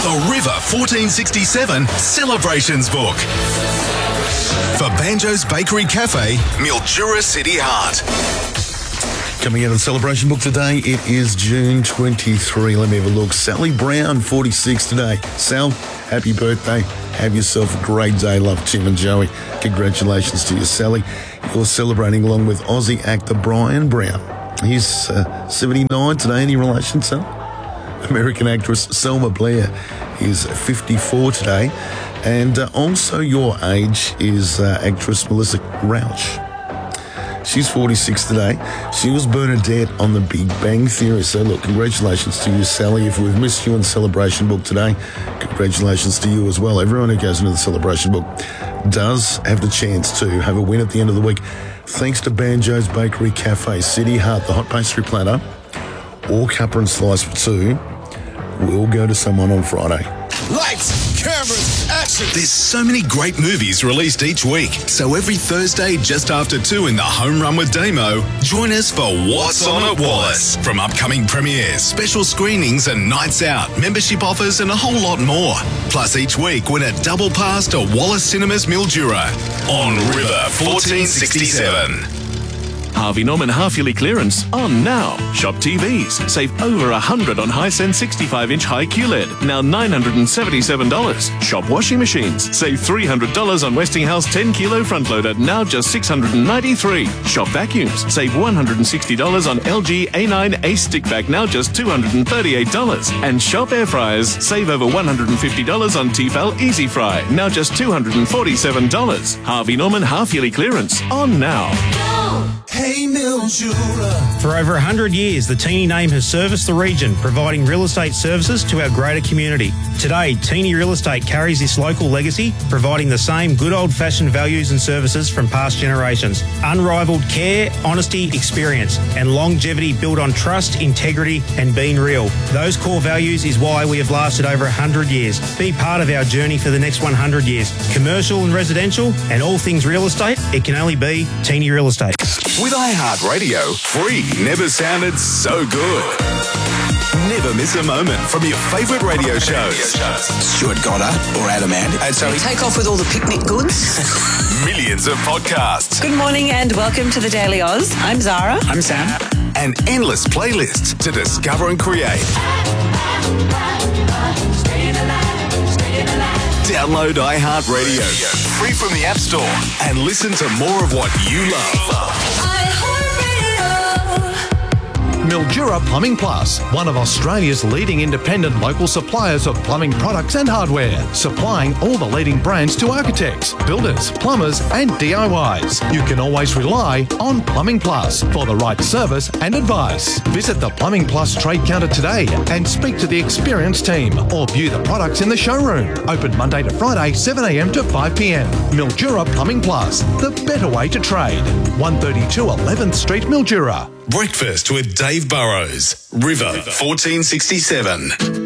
The River 1467 Celebrations Book. For Banjo's Bakery Cafe, Mildura City Heart. Coming out of the celebration book today, it is June 23. Let me have a look. Sally Brown, 46 today. Sal, happy birthday. Have yourself a great day. Love Tim and Joey. Congratulations to you, Sally. You're celebrating along with Aussie actor Brian Brown. He's 79 today. Any relation, Sal? American actress Selma Blair is 54 today. And also your age is actress Melissa Rauch. She's 46 today. She was Bernadette on The Big Bang Theory. So, look, congratulations to you, Sally. If we've missed you in the celebration book today, congratulations to you as well. Everyone who goes into the celebration book does have the chance to have a win at the end of the week. Thanks to Banjo's Bakery Cafe, City Heart, the hot pastry platter, or cuppa and slice for two, will go to someone on Friday. Lights, cameras, action. There's so many great movies released each week. So every Thursday just after 2 in the Home Run with Damo, join us for What's On at Wallace. From upcoming premieres, special screenings and nights out, membership offers and a whole lot more. Plus each week win a double pass to Wallace Cinemas Mildura on River 1467. Harvey Norman half-yearly clearance on now. Shop TVs. Save over $100 on Hisense 65-inch high QLED. Now $977. Shop washing machines. Save $300 on Westinghouse 10-kilo front loader. Now just $693. Shop vacuums. Save $160 on LG A9 Ace stick vac. Now just $238. And shop air fryers. Save over $150 on Tefal Easy Fry. Now just $247. Harvey Norman half-yearly clearance on now. Hey, Mildura. For over 100 years, the Teeny name has serviced the region, providing real estate services to our greater community. Today, Teeny Real Estate carries this local legacy, providing the same good old-fashioned values and services from past generations. Unrivaled care, honesty, experience, and longevity built on trust, integrity, and being real. Those core values is why we have lasted over 100 years. Be part of our journey for the next 100 years. Commercial and residential, and all things real estate, it can only be Teeny Real Estate. With iHeartRadio, free never sounded so good. Never miss a moment from your favourite radio shows. Stuart Goddard or Adam Ant. Take off with all the picnic goods. Millions of podcasts. Good morning and welcome to the Daily Oz. I'm Zara. I'm Sam. And endless playlists to discover and create. Download iHeartRadio free from the App Store and listen to more of what you love. Mildura Plumbing Plus, one of Australia's leading independent local suppliers of plumbing products and hardware, supplying all the leading brands to architects, builders, plumbers and DIYs. You can always rely on Plumbing Plus for the right service and advice. Visit the Plumbing Plus trade counter today and speak to the experienced team or view the products in the showroom. Open Monday to Friday, 7 a.m. to 5 p.m. Mildura Plumbing Plus, the better way to trade. 132 11th Street, Mildura. Breakfast with Dave Burrows. River 1467.